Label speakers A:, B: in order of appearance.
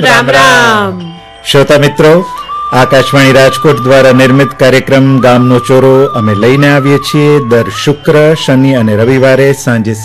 A: રામ રામ.
B: શ્રોતા મિત્રો, આકાશવાણી રાજકોટ દ્વારા નિર્મિત કાર્યક્રમ ગામનો ચોરો અમે લઈને આવીએ છીએ દર શુક્ર, શનિ અને રવિવારે સાંજે